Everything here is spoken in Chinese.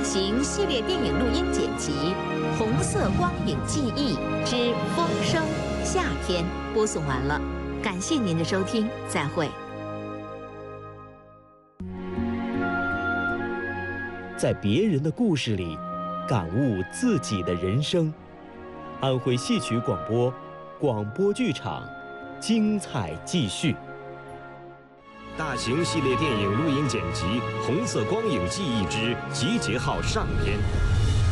型系列电影录音剪辑《红色光影记忆之风声夏天》播送完了，感谢您的收听，再会。 在别人的故事里，感悟自己的人生。安徽戏曲广播，广播剧场，精彩继续。 大型系列电影录音剪辑《红色光影记忆之集结号上篇》。